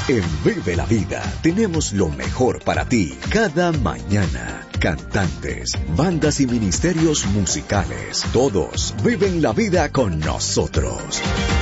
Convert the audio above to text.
En Vive la Vida tenemos lo mejor para ti cada mañana. Cantantes, bandas y ministerios musicales, todos viven la vida con nosotros.